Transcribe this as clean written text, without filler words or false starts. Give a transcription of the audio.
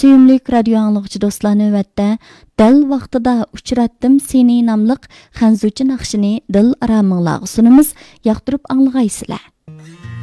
Suyumlik radio anlıqçı dostlar növətdə Dəl vaqtida uçratdım seni namlıq xənzuçı naqşini dil aramыңlarga sunumuz. Yaqtırıb anlığaysızlar.